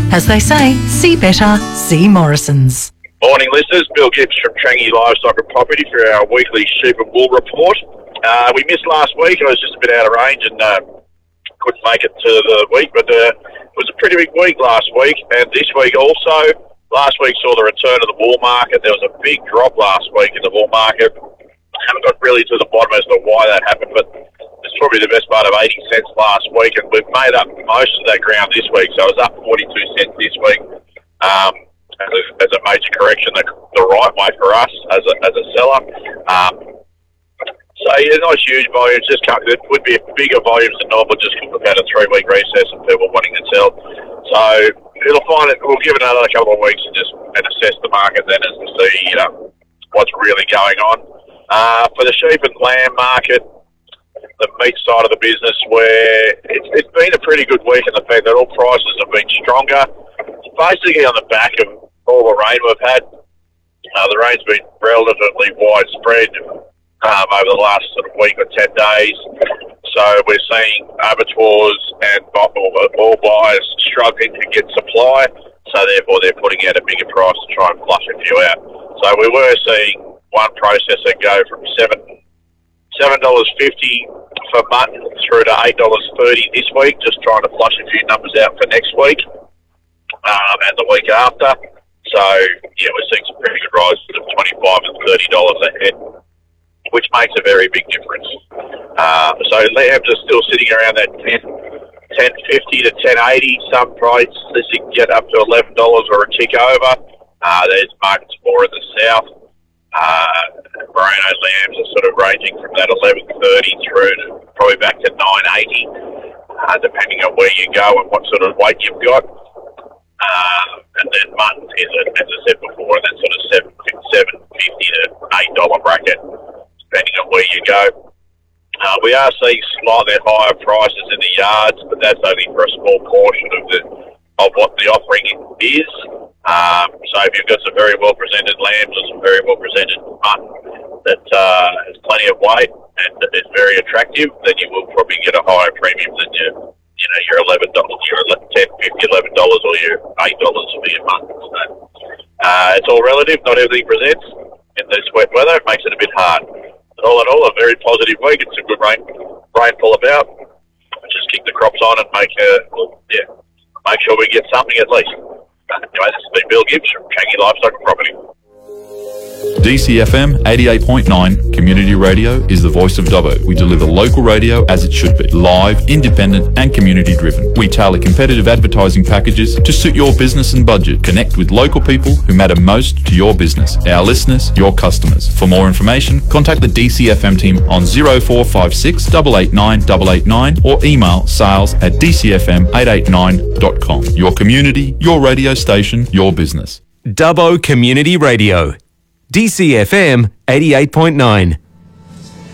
As they say, see better, see Morrison's. Morning, listeners. Bill Gibbs from Changi Livestock and Property for our weekly sheep and wool report. We missed last week. I was just a bit out of range and couldn't make it to the week, but it was a pretty big week last week, and this week also. Last week saw the return of the wool market. There was a big drop last week in the wool market. I haven't got really to the bottom as to why that happened, but it's probably the best part of 80 cents last week, and we've made up most of that ground this week, so it was up 42 cents this week. As a major correction the right way for us as a seller. So yeah, not huge volumes, there would be bigger volumes than normal just because we've had a 3-week recess and people wanting to sell. So we'll give it another couple of weeks and assess the market then as to see what's really going on. For the sheep and lamb market, the meat side of the business, where it's been a pretty good week in the fact that all prices have been stronger. It's basically on the back of all the rain we've had. The rain's been relatively widespread over the last sort of week or 10 days. So we're seeing abattoirs and all buyers struggling to get supply. So therefore they're putting out a bigger price to try and flush a few out. So we were seeing one processor go from $7.50 for mutton through to $8.30 this week, just trying to flush a few numbers out for next week and the week after. So yeah, we're seeing some pretty good rises of $25 and $30 a head, which makes a very big difference. So lambs are still sitting around that $10.50 to $10.80. Some prices you can get up to $11 or a tick over. There's markets more in the south. Merino lambs are sort of ranging from that $11.30 through to probably back to $9.80, depending on where you go and what sort of weight you've got. And then mutton is, as I said before, in that sort of $7.50 to $8 bracket, depending on where you go. We are seeing slightly higher prices in the yards, but that's only for a small portion of what the offering is. So if you've got some very well presented lambs or some very well presented mutton that has plenty of weight and is very attractive, then you will probably get a higher premium than your $11, your $10, $50, $11 or your $8 for your mutton. So, it's all relative. Not everything presents in this wet weather. It makes it a bit hard. But all in all, a very positive week. It's a good rainfall about. Just kick the crops on and make sure we get something at least. Anyway, this has been Bill Gibbs from Changi Livestock and Property. DCFM 88.9 Community Radio is the voice of Dubbo. We deliver local radio as it should be. Live, independent and community driven. We tailor competitive advertising packages to suit your business and budget. Connect with local people who matter most to your business. Our listeners, your customers. For more information, contact the DCFM team on 0456 889 889 or email sales@dcfm889.com. Your community, your radio station, your business. Dubbo Community Radio. DCFM 88.9.